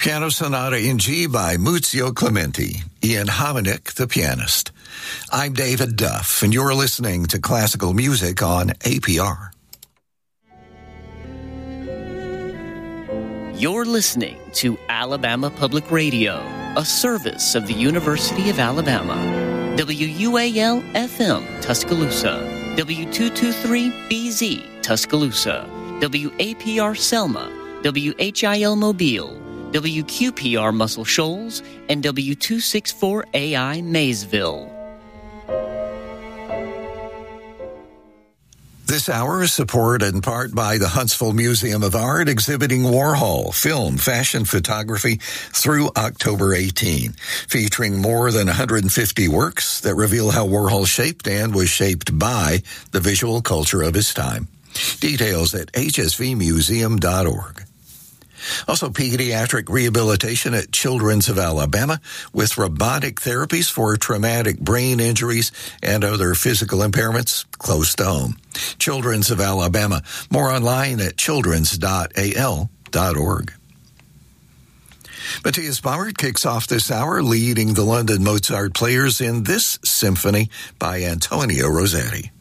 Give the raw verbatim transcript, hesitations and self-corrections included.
Piano Sonata in G by Muzio Clementi, Ian Hominick, the pianist. I'm David Duff, and you're listening to classical music on A P R. You're listening to Alabama Public Radio, a service of the University of Alabama. W U A L F M, Tuscaloosa. W two twenty-three B Z, Tuscaloosa. W A P R Selma. W H I L Mobile. W Q P R Muscle Shoals, and W two sixty-four A I Maysville. This hour is supported in part by the Huntsville Museum of Art, exhibiting Warhol, film, fashion photography through October eighteenth, featuring more than one hundred fifty works that reveal how Warhol shaped and was shaped by the visual culture of his time. Details at h s v museum dot org. Also, pediatric rehabilitation at Children's of Alabama with robotic therapies for traumatic brain injuries and other physical impairments close to home. Children's of Alabama. More online at children's dot a l dot org. Matthias Bauert kicks off this hour leading the London Mozart Players in this symphony by Antonio Rossetti.